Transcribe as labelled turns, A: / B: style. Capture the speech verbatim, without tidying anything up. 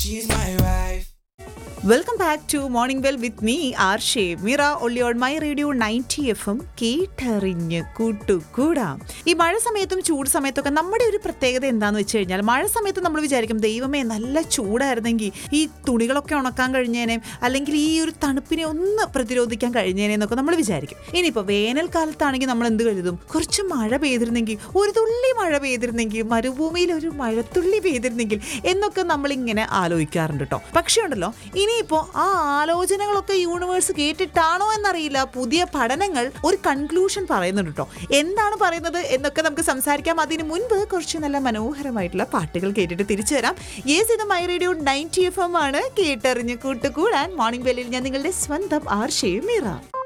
A: She's my wife.
B: Welcome back to morning well with me R ഷേ മിറ only on my radio ninety F M കേട്ടറിഞ്ഞ് കൂട്ടുകൂടാം. ഈ മഴ സമയത്തും ചൂട് സമയത്തൊക്കെ നമ്മുടെ ഒരു പ്രത്യേകത എന്താന്ന് വെച്ച് കഴിഞ്ഞാൽ, മഴ സമയത്ത് നമ്മൾ വിചാരിക്കും ദൈവമേ നല്ല ചൂടായിരുന്നെങ്കിൽ ഈ തുണികളൊക്കെ ഉണക്കാൻ കഴിഞ്ഞേനെ, അല്ലെങ്കിൽ ഈ ഒരു തണുപ്പിനെ ഒന്ന് പ്രതിരോധിക്കാൻ കഴിഞ്ഞേനെ എന്നൊക്കെ നമ്മൾ വിചാരിക്കും. ഇനിയിപ്പോൾ വേനൽക്കാലത്താണെങ്കിൽ നമ്മൾ എന്ത് കരുതും, കുറച്ച് മഴ പെയ്തിരുന്നെങ്കിൽ, ഒരു തുള്ളി മഴ പെയ്തിരുന്നെങ്കിൽ, മരുഭൂമിയിൽ ഒരു മഴത്തുള്ളി പെയ്തിരുന്നെങ്കിൽ എന്നൊക്കെ നമ്മളിങ്ങനെ ആലോചിക്കാറുണ്ട് കേട്ടോ. പക്ഷേ ഉണ്ടല്ലോ, ഇനിയിപ്പോ ആ ആലോചനകളൊക്കെ യൂണിവേഴ്സ് കേട്ടിട്ടാണോ എന്നറിയില്ല, പുതിയ പഠനങ്ങൾ ഒരു കൺക്ലൂഷൻ പറയുന്നുണ്ട് കേട്ടോ. എന്താണ് പറയുന്നത് എന്നൊക്കെ നമുക്ക് സംസാരിക്കാം. അതിന് മുൻപ് കുറച്ച് നല്ല മനോഹരമായിട്ടുള്ള പാട്ടുകൾ കേട്ടിട്ട് തിരിച്ചു വരാം. യേസ്, ഇത് my radio ninety F M ആണ്. കേട്ടറിഞ്ഞ് കൂട്ടുകൂടാൻ മോർണിംഗ് വെല്ലിൽ ഞാൻ നിങ്ങളുടെ സ്വന്തം ആർ ഷേ മിറ.